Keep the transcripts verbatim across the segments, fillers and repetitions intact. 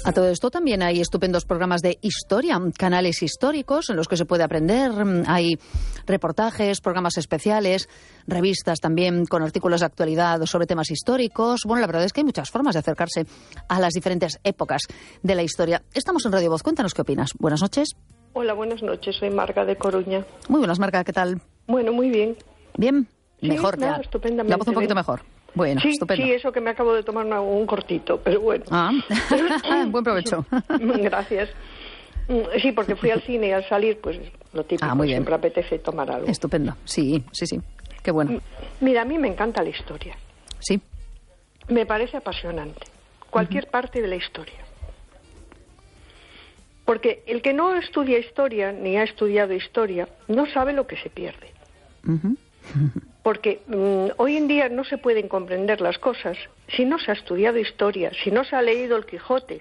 A todo esto también hay estupendos programas de historia, canales históricos en los que se puede aprender. Hay reportajes, programas especiales, revistas también con artículos de actualidad sobre temas históricos. Bueno, la verdad es que hay muchas formas de acercarse a las diferentes épocas de la historia. Estamos en Radio Voz. Cuéntanos qué opinas. Buenas noches. Hola, buenas noches. Soy Marga de Coruña. Muy buenas, Marga. ¿Qué tal? Bueno, muy bien. ¿Bien? Sí, Mejor nada, ya. estupendamente. La voz un poquito bien. mejor. Bueno, sí, estupendo. Sí, eso que me acabo de tomar una, un cortito, pero bueno. Ah, buen provecho. Gracias. Sí, porque fui al cine y al salir, pues lo típico, ah, muy bien. siempre apetece tomar algo. Estupendo. Sí, sí, sí. Qué bueno. Mira, a mí me encanta la historia. Sí. Me parece apasionante. Cualquier uh-huh. parte de la historia. Porque el que no estudia historia, ni ha estudiado historia, no sabe lo que se pierde. Uh-huh. Porque um, hoy en día no se pueden comprender las cosas si no se ha estudiado historia, si no se ha leído el Quijote.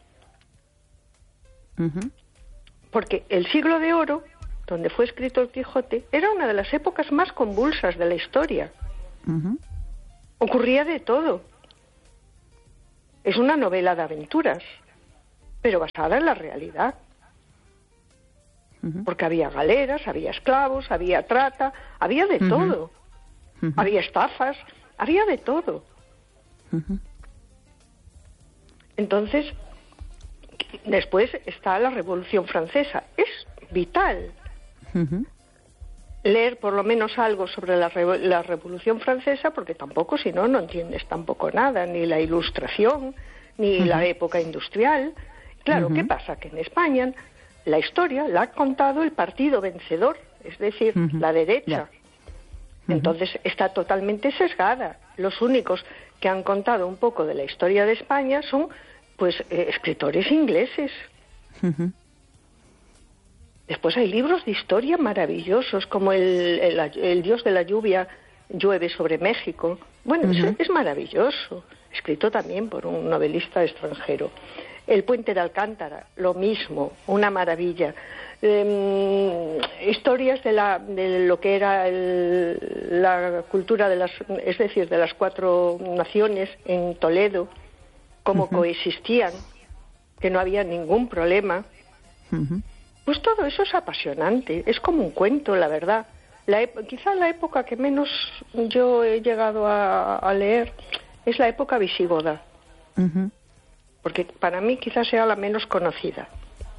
Uh-huh. Porque el siglo de oro, donde fue escrito el Quijote, era una de las épocas más convulsas de la historia. Uh-huh. Ocurría de todo. Es una novela de aventuras, pero basada en la realidad. Uh-huh. Porque había galeras, había esclavos, había trata, había de uh-huh. todo. Uh-huh. Había estafas, había de todo. Uh-huh. Entonces, después está la Revolución Francesa. Es vital uh-huh. leer por lo menos algo sobre la, Re- la Revolución Francesa, porque tampoco, si no, no entiendes tampoco nada, ni la Ilustración, ni uh-huh. la época industrial. Claro, uh-huh. ¿qué pasa? Que en España la historia la ha contado el partido vencedor, es decir, uh-huh. la derecha. Yeah. Entonces está totalmente sesgada. Los únicos que han contado un poco de la historia de España son, pues, eh, escritores ingleses. Uh-huh. Después hay libros de historia maravillosos, como el, el, el Dios de la lluvia llueve sobre México. Bueno, uh-huh. es, es maravilloso, escrito también por un novelista extranjero. El Puente de Alcántara, lo mismo, una maravilla. Eh, historias de, la, de lo que era el, la cultura de las, es decir, de las cuatro naciones en Toledo, cómo uh-huh. coexistían, que no había ningún problema. Uh-huh. Pues todo eso es apasionante, es como un cuento, la verdad. La ep- quizá la época que menos yo he llegado a, a leer es la época visigoda. Uh-huh. Porque para mí quizás sea la menos conocida.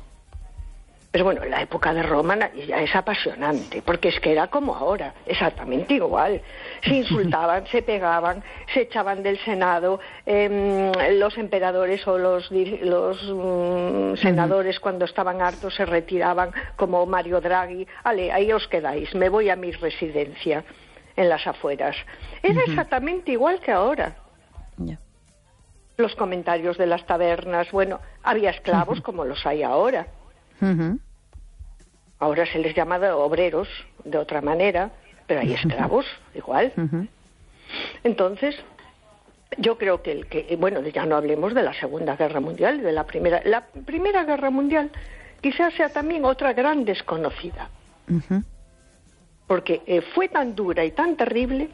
Pero bueno, la época de Roma ya es apasionante, porque es que era como ahora, exactamente igual. Se insultaban, se pegaban, se echaban del Senado, eh, los emperadores o los, los um, senadores cuando estaban hartos se retiraban, como Mario Draghi. Ale, ahí os quedáis, me voy a mi residencia en las afueras. Era uh-huh. exactamente igual que ahora. Yeah. Los comentarios de las tabernas, bueno, había esclavos uh-huh. como los hay ahora. Uh-huh. Ahora se les llama de obreros de otra manera, pero hay esclavos uh-huh. igual. Uh-huh. Entonces, yo creo que el que, bueno, ya no hablemos de la Segunda Guerra Mundial, de la Primera, la Primera Guerra Mundial, quizás sea también otra gran desconocida, uh-huh. porque eh, fue tan dura y tan terrible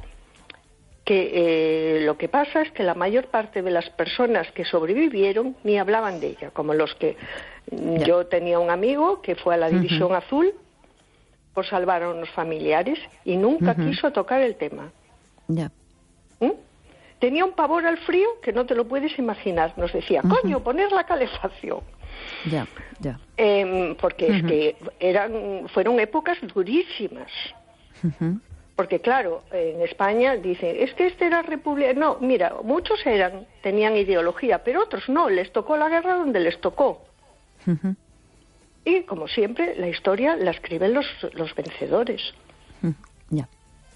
que eh, lo que pasa es que la mayor parte de las personas que sobrevivieron ni hablaban de ella, como los que yeah. yo tenía un amigo que fue a la División uh-huh. Azul por salvar a unos familiares y nunca uh-huh. quiso tocar el tema. Yeah. ¿Mm? Tenía un pavor al frío que no te lo puedes imaginar. Nos decía, uh-huh. coño, poner la calefacción. Yeah. Yeah. Eh, porque uh-huh. es que eran, fueron épocas durísimas. Uh-huh. Porque claro, en España dicen, es que este era república. No, mira, muchos eran, tenían ideología, pero otros no, les tocó la guerra donde les tocó. Uh-huh. Y como siempre, la historia la escriben los, los vencedores. Uh-huh. Yeah.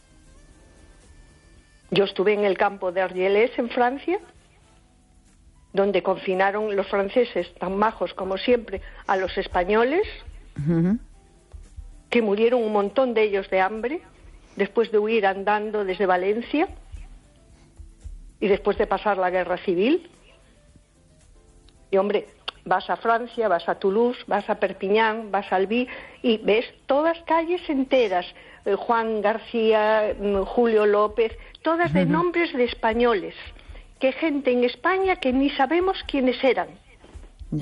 Yo estuve en el campo de Argelès, en Francia, donde confinaron los franceses, tan majos como siempre, a los españoles, uh-huh. que murieron un montón de ellos de hambre, después de huir andando desde Valencia y después de pasar la guerra civil. Y hombre, vas a Francia, vas a Toulouse, vas a Perpiñán, vas a Albi y ves todas calles enteras, eh, Juan García, Julio López, todas de nombres de españoles, que gente en España que ni sabemos quiénes eran.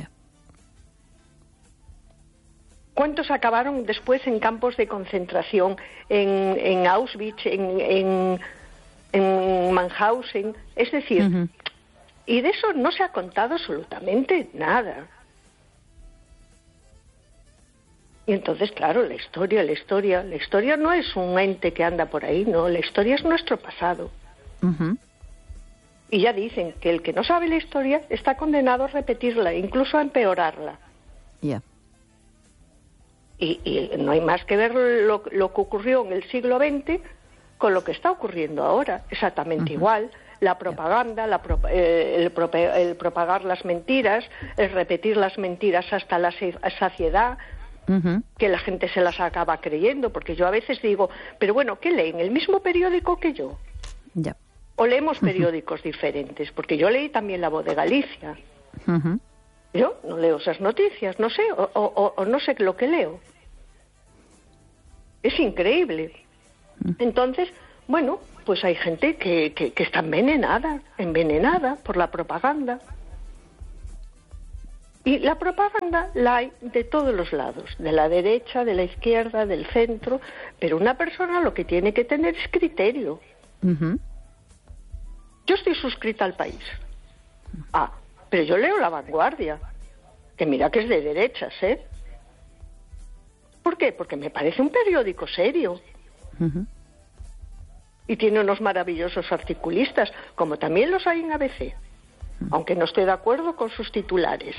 ¿Cuántos acabaron después en campos de concentración, en, en Auschwitz, en, en, en Mauthausen? Es decir, uh-huh. y de eso no se ha contado absolutamente nada. Y entonces, claro, la historia, la historia, la historia no es un ente que anda por ahí, no, la historia es nuestro pasado. Uh-huh. Y ya dicen que el que no sabe la historia está condenado a repetirla, incluso a empeorarla. Ya. Yeah. Y, y no hay más que ver lo, lo que ocurrió en el siglo veinte con lo que está ocurriendo ahora, exactamente uh-huh. igual. La propaganda, la pro, eh, el, pro, el propagar las mentiras, el repetir las mentiras hasta la saciedad, uh-huh. que la gente se las acaba creyendo, porque yo a veces digo, pero bueno, ¿qué leen? ¿El mismo periódico que yo? Ya. Yeah. ¿O leemos periódicos uh-huh. diferentes? Porque yo leí también La Voz de Galicia. Uh-huh. Yo no leo esas noticias, no sé, o, o, o no sé lo que leo. Es increíble. Entonces, bueno, pues hay gente que, que, que está envenenada, envenenada por la propaganda. Y la propaganda la hay de todos los lados, de la derecha, de la izquierda, del centro, pero una persona lo que tiene que tener es criterio. Uh-huh. Yo estoy suscrita al País. Ah, pero yo leo La Vanguardia, que mira que es de derechas, ¿eh? ¿Por qué? Porque me parece un periódico serio. Uh-huh. Y tiene unos maravillosos articulistas, como también los hay en A B C, uh-huh. aunque no estoy de acuerdo con sus titulares.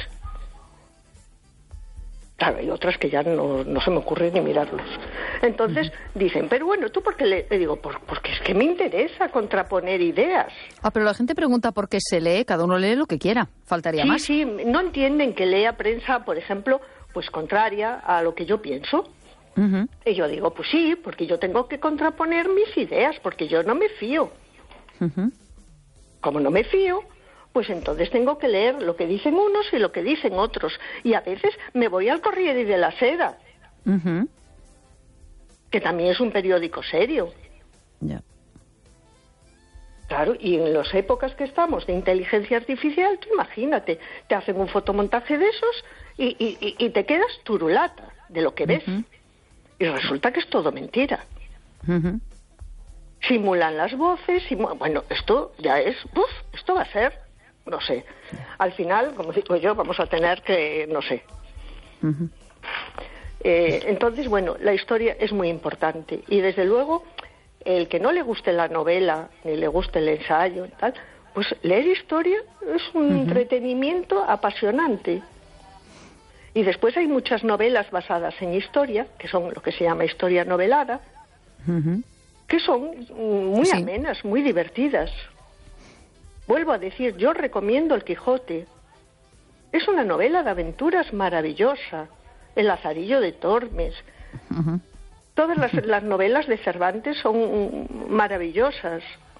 Claro, hay otras que ya no, no se me ocurre ni mirarlos. Entonces uh-huh. dicen, pero bueno, ¿tú por qué le, le digo? Por, porque es que me interesa contraponer ideas. Ah, pero la gente pregunta por qué se lee, cada uno lee lo que quiera, faltaría sí, más. Sí, sí, no entienden que lea prensa, por ejemplo, pues contraria a lo que yo pienso. Uh-huh. Y yo digo, pues sí, porque yo tengo que contraponer mis ideas, porque yo no me fío. Uh-huh. Como no me fío, pues entonces tengo que leer lo que dicen unos y lo que dicen otros. Y a veces me voy al Corriere de la Sera, uh-huh. que también es un periódico serio. Ya. Yeah. Claro, y en las épocas que estamos de inteligencia artificial, tú imagínate, te hacen un fotomontaje de esos y, y, y te quedas turulata de lo que ves. Uh-huh. Y resulta que es todo mentira. Uh-huh. Simulan las voces, simu- bueno, esto ya es, uf, esto va a ser, no sé. Al final, como digo yo, vamos a tener que, no sé. Uh-huh. Eh, entonces, bueno, la historia es muy importante. Y desde luego, el que no le guste la novela, ni le guste el ensayo y tal, pues leer historia es un uh-huh. entretenimiento apasionante. Y después hay muchas novelas basadas en historia, que son lo que se llama historia novelada, uh-huh. que son muy sí. amenas, muy divertidas. Vuelvo a decir, yo recomiendo El Quijote. Es una novela de aventuras maravillosa. El Lazarillo de Tormes. Uh-huh. Todas las, las novelas de Cervantes son maravillosas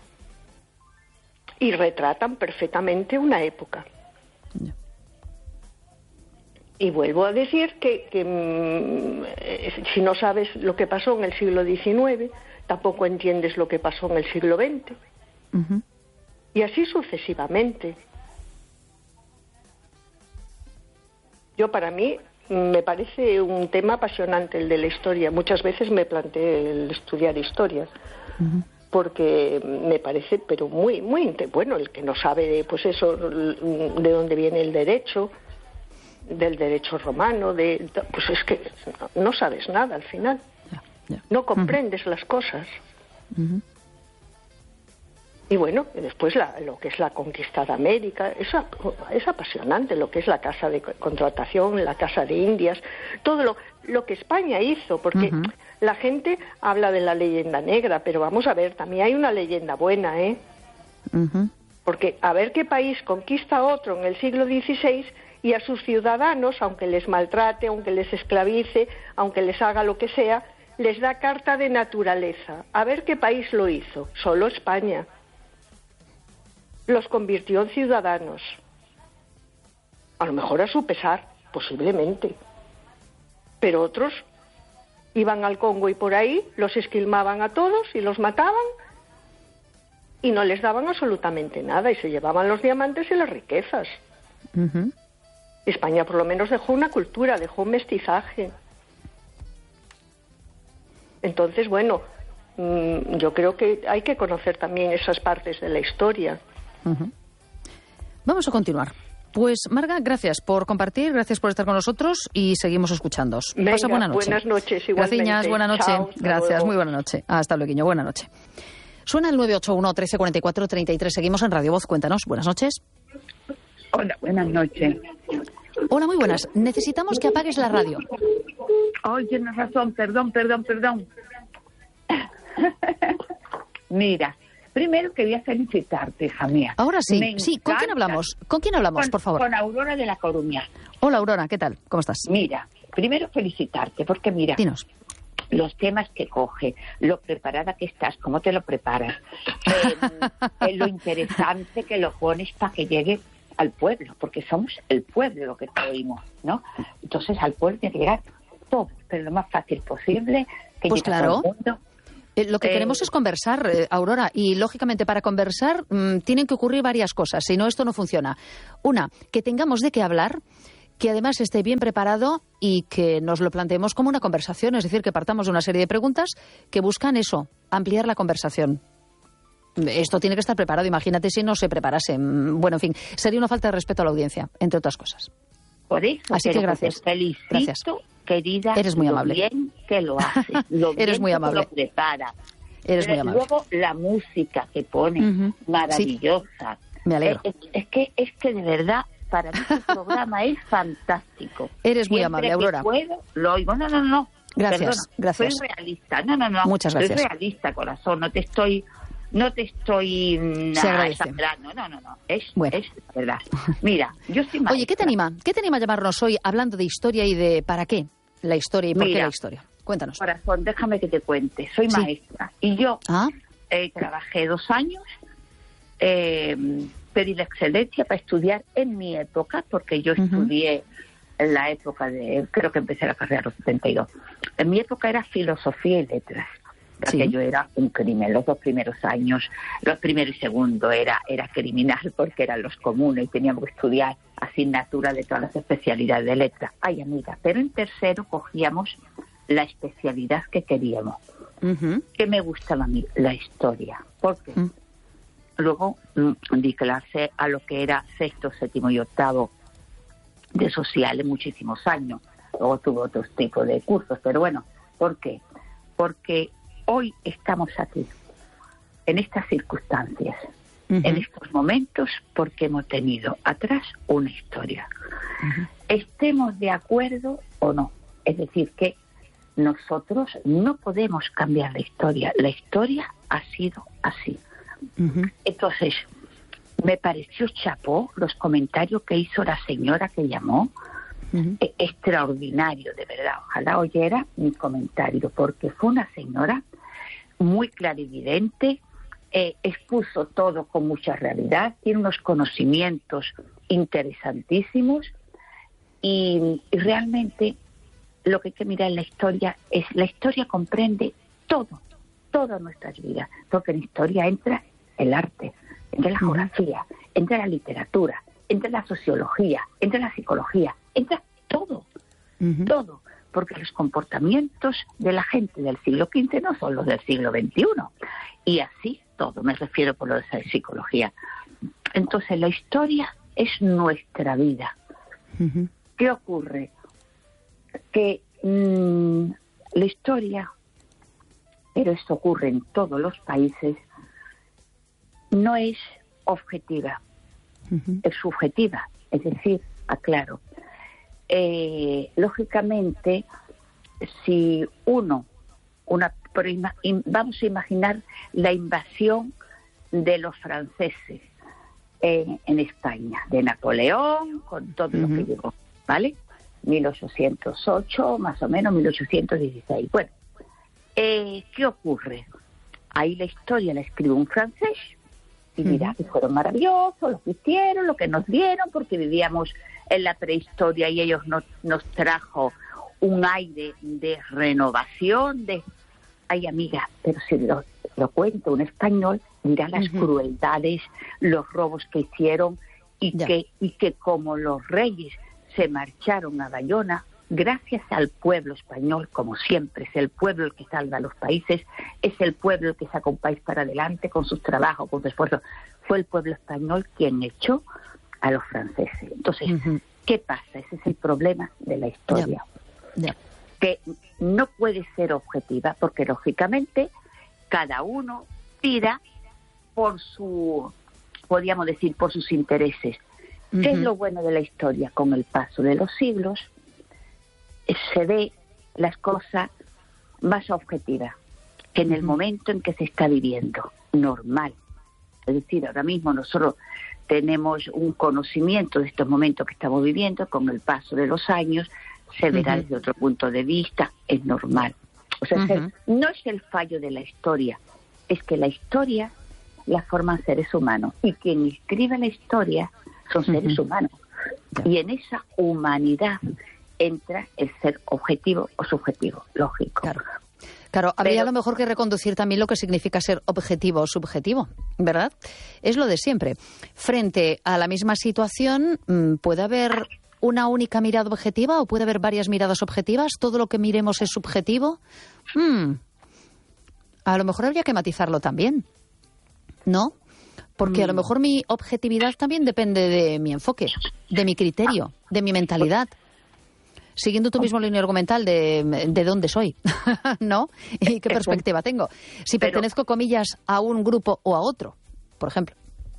y retratan perfectamente una época. Yeah. Y vuelvo a decir que, que mmm, si no sabes lo que pasó en el siglo diecinueve, tampoco entiendes lo que pasó en el siglo veinte. Uh-huh. Y así sucesivamente. Yo, para mí, me parece un tema apasionante el de la historia. Muchas veces me planteé el estudiar historia, uh-huh. porque me parece, pero muy, muy bueno, el que no sabe, pues eso, de dónde viene el derecho, del derecho romano, de, pues es que no, no sabes nada al final. Yeah, yeah. No comprendes uh-huh. las cosas. Uh-huh. Y bueno, después la, lo que es la conquista de América, es, es apasionante lo que es la casa de contratación, la casa de Indias, todo lo, lo que España hizo, porque uh-huh. la gente habla de la leyenda negra, pero vamos a ver, también hay una leyenda buena, ¿eh? Uh-huh. Porque a ver qué país conquista otro en el siglo dieciséis y a sus ciudadanos, aunque les maltrate, aunque les esclavice, aunque les haga lo que sea, les da carta de naturaleza. A ver qué país lo hizo. Solo España. Los convirtió en ciudadanos. A lo mejor a su pesar, posiblemente. Pero otros iban al Congo y por ahí, los esquilmaban a todos y los mataban y no les daban absolutamente nada y se llevaban los diamantes y las riquezas. Uh-huh. España por lo menos dejó una cultura, dejó un mestizaje. Entonces, bueno, mmm, yo creo que hay que conocer también esas partes de la historia. Uh-huh. Vamos a continuar. Pues, Marga, gracias por compartir, gracias por estar con nosotros y seguimos escuchándoos. Venga, Pasa buena noche. Buenas noches, igualmente. Gracias, buena noche. Chao, gracias, luego. muy buena noche. Hasta luego, buena noche. Suena el nueve ocho uno, trece cuarenta y cuatro, treinta y tres. Seguimos en Radio Voz. Cuéntanos. Buenas noches. Hola, buenas noches. Hola, muy buenas. Necesitamos que apagues la radio. Ay, tienes razón, perdón, perdón, perdón. Mira, primero quería felicitarte, hija mía. Ahora sí, Me sí. ¿Con quién encanta. hablamos? ¿Con quién hablamos, Con, por favor? Con Aurora de La Coruña. Hola, Aurora, ¿qué tal? ¿Cómo estás? Mira, primero felicitarte, porque mira, Dinos. los temas que coge, lo preparada que estás, cómo te lo preparas, eh, eh, lo interesante que lo pones para que llegue al pueblo, porque somos el pueblo lo que te oímos, ¿no? Entonces al pueblo tiene que llegar todo, pero lo más fácil posible, que Pues llegue a claro. todo el mundo. Eh, lo que Eh, queremos es conversar, eh, Aurora, y lógicamente para conversar mmm, tienen que ocurrir varias cosas, si no esto no funciona. Una, que tengamos de qué hablar, que además esté bien preparado y que nos lo planteemos como una conversación, es decir, que partamos de una serie de preguntas que buscan eso, ampliar la conversación. Esto tiene que estar preparado, imagínate si no se preparase. Bueno, en fin, sería una falta de respeto a la audiencia, entre otras cosas. Por eso, Así que gracias. Te felicito, Gracias. querida. Eres muy lo amable. bien que lo haces, lo bien Eres muy que amable. lo prepara. Eres muy amable. Luego la música que pone, Uh-huh. maravillosa. Sí. Me alegro. Es, es que es que de verdad para mí este programa es fantástico. Eres muy Siempre amable, que Aurora. puedo, lo oigo. No, no, no. Gracias, Perdona, gracias. Soy realista. No, no, no. Muchas gracias. Soy realista, corazón. No te estoy, no te estoy mm, Se agradece. exagerando. No, no, no. Es, Bueno. es la verdad. Mira, yo soy maestra. Oye, ¿qué te anima? ¿Qué te anima a llamarnos hoy hablando de historia y de para qué la historia y por qué Mira, la historia? Cuéntanos. Corazón, déjame que te cuente. Soy Sí. maestra y yo Ah, eh, trabajé dos años, eh, pedí la excelencia para estudiar en mi época, porque yo Ujú. estudié en la época de, creo que empecé la carrera a los setenta y dos. En mi época era filosofía y letras. Sí. Aquello era un crimen. Los dos primeros años, los primero y segundo era, era criminal porque eran los comunes y teníamos que estudiar asignatura de todas las especialidades de letras. Ay, amiga, pero en tercero cogíamos la especialidad que queríamos. ujú. ¿Qué me gustaba a mí? La historia. Porque Mm. luego mm, di clase a lo que era sexto, séptimo y octavo de sociales muchísimos años. Luego tuve otros tipos de cursos, pero bueno, ¿por qué? Porque hoy estamos aquí, en estas circunstancias, Ujú. en estos momentos, porque hemos tenido atrás una historia. Estemos de acuerdo o no. Es decir, que nosotros no podemos cambiar la historia. La historia ha sido así. Ujú. Entonces, me pareció chapó los comentarios que hizo la señora que llamó. Ujú. E- extraordinario, de verdad. Ojalá oyera mi comentario, porque fue una señora muy clarividente, eh, expuso todo con mucha realidad, tiene unos conocimientos interesantísimos y, y realmente lo que hay que mirar en la historia es, la historia comprende todo, todas nuestras vidas, porque en historia entra el arte, entra la geografía, entra la literatura, entra la sociología, entra la psicología, entra todo, Ujú. todo, porque los comportamientos de la gente del siglo quince no son los del siglo veintiuno, y así todo, me refiero por lo de esa psicología. Entonces la historia es nuestra vida. Ujú. ¿Qué ocurre? Que mmm, la historia, pero esto ocurre en todos los países, no es objetiva, Ujú. es subjetiva. Es decir, aclaro, eh, lógicamente, si uno, una, por ima- im- vamos a imaginar la invasión de los franceses en, en España, de Napoleón, con todo lo Ujú. que llegó, ¿vale? mil ochocientos ocho, más o menos mil ochocientos dieciséis. Bueno, eh, ¿qué ocurre? Ahí la historia la escribe un francés y dirá que fueron maravillosos, lo que hicieron, lo que nos dieron, porque vivíamos en la prehistoria y ellos nos, nos trajo un aire de renovación, de... Ay, amiga, pero si lo, lo cuento un español, dirá las Ujú. crueldades, los robos que hicieron y Ya. que, y que como los reyes se marcharon a Bayona, gracias al pueblo español, como siempre, es el pueblo el que salva a los países, es el pueblo el que saca un país para adelante con sus trabajos, con su esfuerzo. Fue el pueblo español quien echó a los franceses. Entonces, uh-huh. ¿qué pasa? Ese es el problema de la historia. Yeah. Yeah. Que no puede ser objetiva, porque lógicamente cada uno tira por su, podríamos decir, por sus intereses. Uh-huh. ¿Qué es lo bueno de la historia? Con el paso de los siglos se ve las cosas más objetivas que en el uh-huh. momento en que se está viviendo, normal. Es decir, ahora mismo nosotros tenemos un conocimiento de estos momentos que estamos viviendo, con el paso de los años se verá uh-huh. desde otro punto de vista, es normal. O sea, uh-huh. no es el fallo de la historia, es que la historia la forman seres humanos, y quien escribe la historia son seres uh-huh. humanos. Y en esa humanidad entra el ser objetivo o subjetivo, lógico. Claro, claro habría Pero, a lo mejor que reconducir también lo que significa ser objetivo o subjetivo, ¿verdad? Es lo de siempre. Frente a la misma situación, ¿puede haber una única mirada objetiva o puede haber varias miradas objetivas? ¿Todo lo que miremos es subjetivo? Hmm. A lo mejor habría que matizarlo también, ¿no? Porque a lo mejor mi objetividad también depende de mi enfoque, de mi criterio, de mi mentalidad. Siguiendo tu mismo línea argumental de, de dónde soy, ¿no? Y qué perspectiva tengo. Si Pero, pertenezco, comillas, a un grupo o a otro, por ejemplo.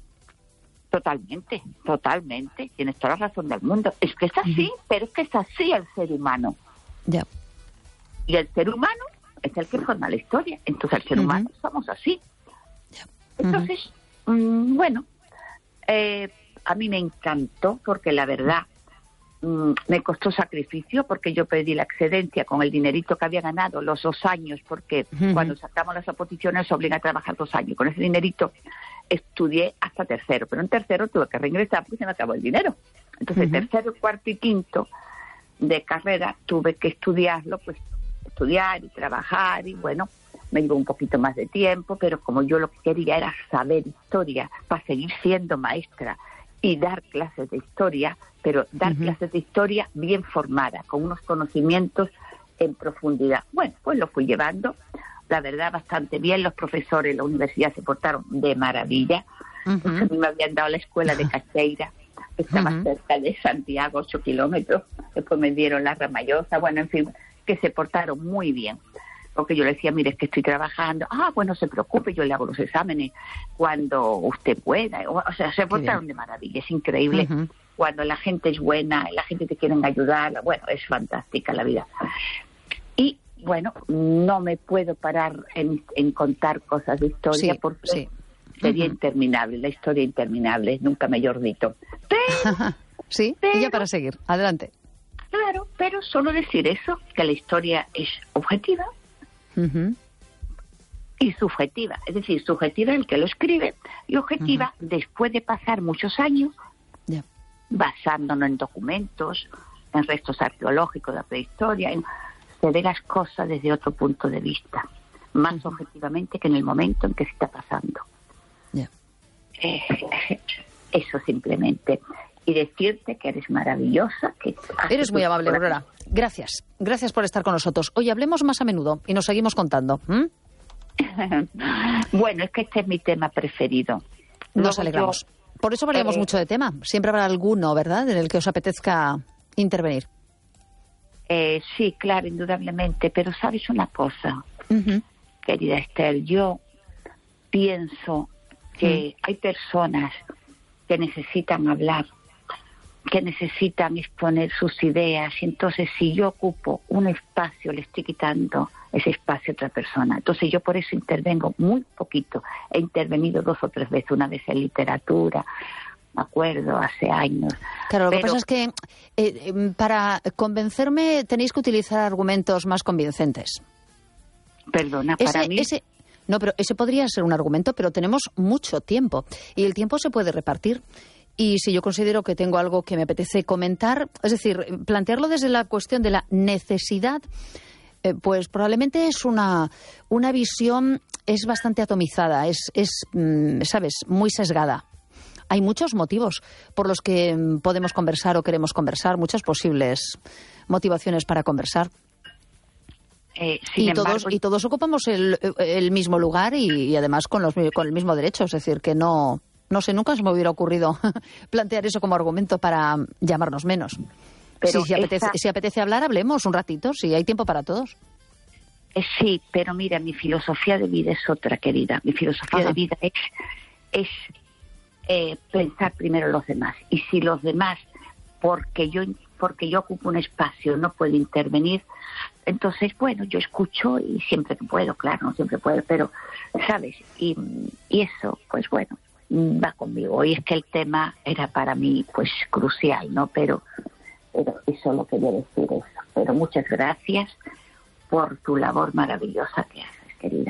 Totalmente, totalmente. Tienes toda la razón del mundo. Es que es así, uh-huh. pero es que es así el ser humano. Ya. Y el ser humano es el que forma la historia. Entonces, el ser uh-huh. humano somos así. Ya. Entonces, uh-huh. mmm, bueno, eh, a mí me encantó porque la verdad mmm, me costó sacrificio, porque yo pedí la excedencia con el dinerito que había ganado los dos años, porque uh-huh. cuando sacamos las oposiciones se obliga a trabajar dos años. Con ese dinerito estudié hasta tercero, pero en tercero tuve que reingresar porque se me acabó el dinero. Entonces, uh-huh. tercero, cuarto y quinto de carrera tuve que estudiarlo, pues estudiar y trabajar, y bueno, me llevó un poquito más de tiempo, pero como yo lo que quería era saber historia para seguir siendo maestra y dar clases de historia, pero dar uh-huh. clases de historia bien formada, con unos conocimientos en profundidad. Bueno, pues lo fui llevando. La verdad, bastante bien. Los profesores de la universidad se portaron de maravilla. Uh-huh. A mí me habían dado la escuela de Cacheira, que estaba uh-huh. cerca de Santiago, ocho kilómetros. Después me dieron la Ramallosa. Bueno, en fin, que se portaron muy bien. Porque yo le decía, mire, es que estoy trabajando. Ah, bueno, no se preocupe, yo le hago los exámenes cuando usted pueda. O, o sea, se portaron de maravilla. Es increíble. Uh-huh. Cuando la gente es buena, la gente te quiere ayudar. Bueno, es fantástica la vida. Y bueno, no me puedo parar en, en contar cosas de historia sí, porque sí. sería uh-huh. interminable, la historia interminable, nunca mejor dicho. Pero, sí, pero, y ya para seguir, adelante. Claro, pero solo decir eso, que la historia es objetiva uh-huh. y subjetiva. Es decir, subjetiva el que lo escribe y objetiva uh-huh. después de pasar muchos años yeah. basándonos en documentos, en restos arqueológicos de la prehistoria, en... se ve las cosas desde otro punto de vista, más uh-huh. objetivamente que en el momento en que se está pasando. Yeah. Eh, eso simplemente. Y decirte que eres maravillosa. Que eres muy amable, Aurora. Gracias. Gracias por estar con nosotros. Hoy hablemos más a menudo y nos seguimos contando. ¿Mm? Bueno, es que este es mi tema preferido. Nos Luego alegramos. Yo, por eso variamos eh, mucho de tema. Siempre habrá alguno, ¿verdad?, en el que os apetezca intervenir. Eh, sí, claro, indudablemente, pero ¿sabes una cosa? Uh-huh. Querida Esther, yo pienso que uh-huh. hay personas que necesitan hablar, que necesitan exponer sus ideas, y entonces si yo ocupo un espacio, le estoy quitando ese espacio a otra persona. Entonces yo por eso intervengo muy poquito. He intervenido dos o tres veces, una vez en literatura, me acuerdo, hace años. Claro, lo pero... que pasa es que eh, para convencerme tenéis que utilizar argumentos más convincentes. Perdona, ese, para mí... Ese... No, pero ese podría ser un argumento, pero tenemos mucho tiempo y el tiempo se puede repartir. Y si yo considero que tengo algo que me apetece comentar, es decir, plantearlo desde la cuestión de la necesidad, eh, pues probablemente es una, una visión, es bastante atomizada, es, es, ¿sabes?, muy sesgada. hay muchos motivos por los que podemos conversar o queremos conversar, muchas posibles motivaciones para conversar. Eh, y, embargo, todos, y todos ocupamos el, el mismo lugar y, y además con, los, con el mismo derecho. Es decir, que no, no sé, nunca se me hubiera ocurrido plantear eso como argumento para llamarnos menos. Pero si, si, apetece, esa... si apetece hablar, hablemos un ratito, si hay tiempo para todos. Eh, sí, pero mira, mi filosofía de vida es otra, querida. Mi filosofía Ajá. de vida es, es eh, pensar primero en los demás. Y si los demás, porque yo porque yo ocupo un espacio, no puedo intervenir, entonces, bueno, yo escucho y siempre que puedo, claro, no siempre puedo, pero, ¿sabes? Y, y eso, pues bueno, va conmigo. Y es que el tema era para mí, pues, crucial, ¿no? Pero, pero eso lo quería decir eso. Pero muchas gracias por tu labor maravillosa que haces, querida.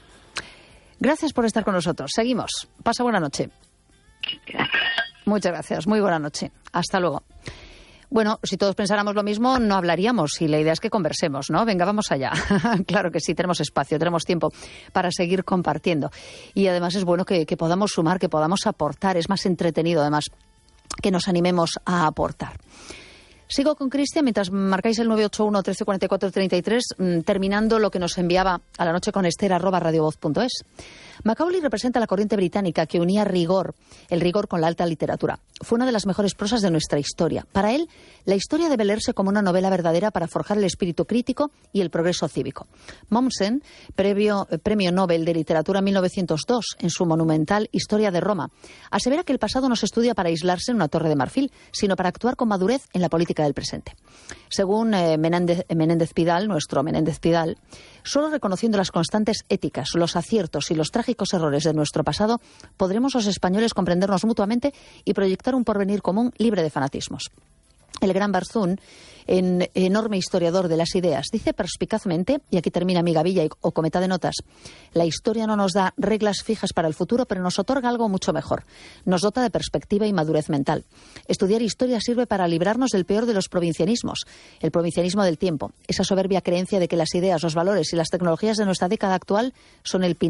Gracias por estar con nosotros. Seguimos. Pasa buena noche. Gracias. Muchas gracias. Muy buena noche. Hasta luego. Bueno, si todos pensáramos lo mismo, no hablaríamos y la idea es que conversemos, ¿no? Venga, vamos allá. Claro que sí, tenemos espacio, tenemos tiempo para seguir compartiendo. Y además es bueno que, que podamos sumar, que podamos aportar. Es más entretenido, además, que nos animemos a aportar. Sigo con Cristian mientras marcáis el nueve ocho uno, trece cuarenta y cuatro, treinta y tres, terminando lo que nos enviaba a la noche con Esther arroba radiovoz punto es. Macaulay representa la corriente británica que unía rigor, el rigor con la alta literatura. Fue una de las mejores prosas de nuestra historia. Para él, la historia debe leerse como una novela verdadera para forjar el espíritu crítico y el progreso cívico. Mommsen, previo, premio Nobel de Literatura mil novecientos dos, en su monumental Historia de Roma, asevera que el pasado no se estudia para aislarse en una torre de marfil, sino para actuar con madurez en la política del presente. Según eh, Menéndez, Menéndez Pidal, nuestro Menéndez Pidal, solo reconociendo las constantes éticas, los aciertos y los trágicos errores de nuestro pasado, podremos los españoles comprendernos mutuamente y proyectar un porvenir común libre de fanatismos. El gran Barzún, en, enorme historiador de las ideas, dice perspicazmente, y aquí termina mi gavilla o cometa de notas, la historia no nos da reglas fijas para el futuro, pero nos otorga algo mucho mejor. Nos dota de perspectiva y madurez mental. Estudiar historia sirve para librarnos del peor de los provincianismos, el provincianismo del tiempo, esa soberbia creencia de que las ideas, los valores y las tecnologías de nuestra década actual son el